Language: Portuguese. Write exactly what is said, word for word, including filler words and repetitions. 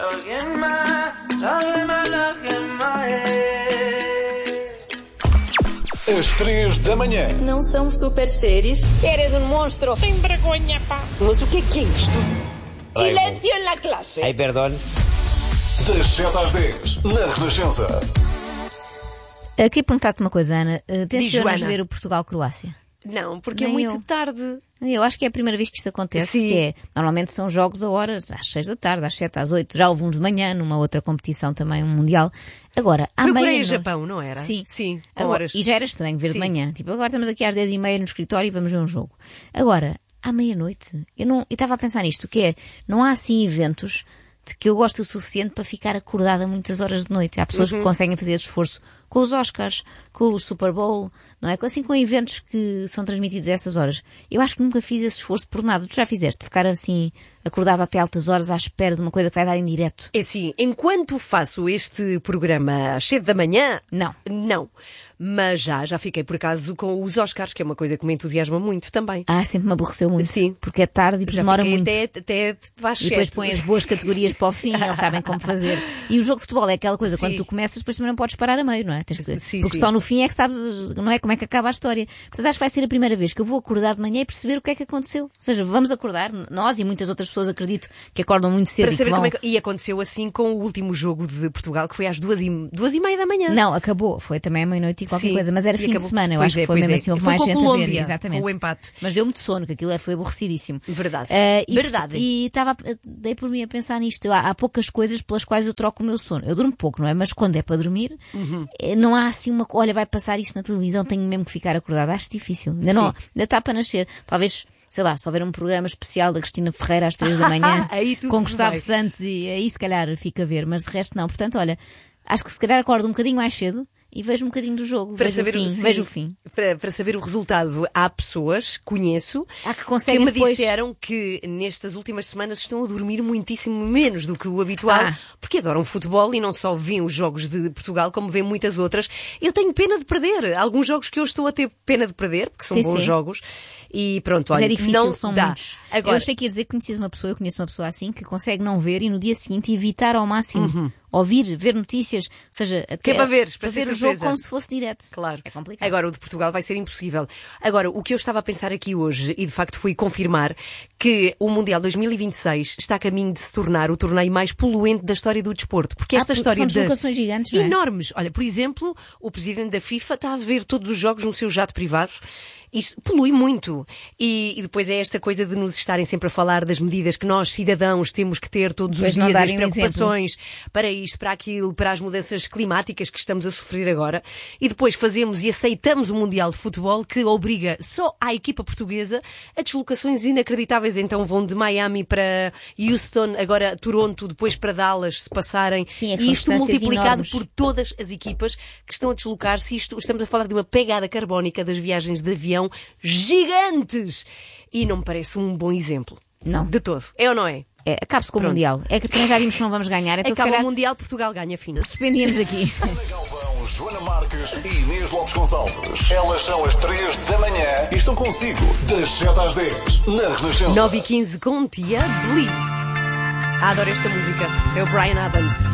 Às três da manhã. Não são super seres. Eres um monstro. Tem vergonha, pá. Mas o que é que é isto? Silêncio na classe. Ai, perdão. Das sete às dez, na Renascença. Aqui perguntar-te uma coisa, Ana. Uh, Tencionas Joana. ver o Portugal-Croácia? Não, porque Nem é muito eu. tarde. Eu acho que é a primeira vez que isto acontece. Sim. Que é, normalmente são jogos a horas, às seis da tarde, às sete, às oito. Já houve uns de manhã, numa outra competição também, um mundial. Agora, à Foi meia... Coreia e Japão, não era? Sim. Sim, com Agora, horas. e já era estranho ver Sim. de manhã. Tipo, agora estamos aqui às dez e meia no escritório e vamos ver um jogo. Agora, à meia-noite, eu não, eu estava a pensar nisto, que é, não há assim eventos de que eu gosto o suficiente para ficar acordada muitas horas de noite. Há pessoas Uhum. que conseguem fazer esse esforço com os Oscars, com o Super Bowl, não é? Assim, com eventos que são transmitidos a essas horas. Eu acho que nunca fiz esse esforço por nada. Tu já fizeste? Ficar assim, acordada até altas horas à espera de uma coisa que vai dar em direto? É assim, enquanto faço este programa às sete da manhã... Não. Não. Mas já, já fiquei por acaso com os Oscars, que é uma coisa que me entusiasma muito também. Ah, sempre me aborreceu muito. Sim. Porque é tarde e Já demora fiquei muito. até, até às E depois sete. põem as boas categorias para o fim, eles sabem como fazer. E o jogo de futebol é aquela coisa, Sim. quando tu começas, depois também não podes parar a meio, não é? Tens que... Sim, Porque sim. só no fim é que sabes, não é, como é que acaba a história. Portanto, acho que vai ser a primeira vez que eu vou acordar de manhã e perceber o que é que aconteceu. Ou seja, vamos acordar, nós e muitas outras pessoas, acredito, que acordam muito cedo Para e que saber vão... como é que... E aconteceu assim com o último jogo de Portugal, que foi às duas e, duas e meia da manhã. Não, acabou. Foi também à meia-noite e qualquer Sim. coisa. Mas era E fim acabou. de semana. Eu Pois acho é, que foi pois mesmo é. assim. Houve Foi mais com a gente a ver. Colômbia, Exatamente. com o empate. Mas deu-me de sono, que aquilo foi aborrecidíssimo. Verdade. Ah, e, Verdade. E estava, dei por mim a pensar nisto. Há, há poucas coisas pelas quais eu troco o meu sono. Eu durmo pouco, não é? Mas quando é para dormir, Uhum. eh, não há assim uma... Olha, vai passar isto na televisão, tenho mesmo que ficar acordada. Acho difícil. Ainda, não, ainda está para nascer. Talvez... Sei lá, se houver um programa especial da Cristina Ferreira às três da manhã, Aí tudo com se Gustavo vai. Santos, e aí se calhar fica a ver, mas de resto não. Portanto, olha, acho que se calhar acordo um bocadinho mais cedo e vejo um bocadinho do jogo. Para vejo saber o fim, sim, vejo o fim. Para, para saber o resultado, há pessoas, conheço, Há que que conseguem me depois... disseram que nestas últimas semanas estão a dormir muitíssimo menos do que o habitual, Ah. porque adoram futebol e não só veem os jogos de Portugal, como veem muitas outras. Eu tenho pena de perder. Alguns jogos que eu estou a ter pena de perder, porque são Sim, bons sim. jogos. E pronto, Mas olha, é difícil, não são dá. muitos. Agora, Eu achei que ias dizer que conhecias uma pessoa, eu conheço uma pessoa assim, que consegue não ver e no dia seguinte evitar ao máximo ouvir, ver notícias, ou seja, até, Uhum. Que é para ver, para ver ter o jogo surpresa. como se fosse direto. Claro. É complicado. Agora, o de Portugal vai ser impossível. Agora, o que eu estava a pensar aqui hoje, e de facto fui confirmar, que o Mundial dois mil e vinte e seis está a caminho de se tornar o torneio mais poluente da história do desporto. Porque esta Ah, porque história são de... deslocações gigantes, não é? Enormes. Olha, por exemplo, o presidente da FIFA está a ver todos os jogos no seu jato privado. Isto polui muito. E, e depois é esta coisa de nos estarem sempre a falar das medidas que nós, cidadãos, temos que ter todos Depois os não dias, as darem um preocupações para isto, para aquilo, para as mudanças climáticas que estamos a sofrer agora. E depois fazemos e aceitamos o Mundial de Futebol que obriga só à equipa portuguesa a deslocações inacreditáveis. Então vão de Miami para Houston, agora Toronto, depois para Dallas, se passarem. Sim, é que e são isto distâncias multiplicado enormes. por todas as equipas que estão a deslocar-se. Isto, estamos a falar de uma pegada carbónica das viagens de avião gigantes. E não me parece um bom exemplo. Não. De todo. É ou não é? É, acabe-se com o Pronto. Mundial. É que também já vimos que não vamos ganhar, então se Acaba calhar o Mundial, Portugal ganha, fim. suspendíamos aqui. Ana Galvão, Joana Marques e Inês Lopes Gonçalves. Elas são as três da manhã e estão consigo das sete às dez na Renascença. nove e quinze com Tia Bli. Adoro esta música. É o Bryan Adams.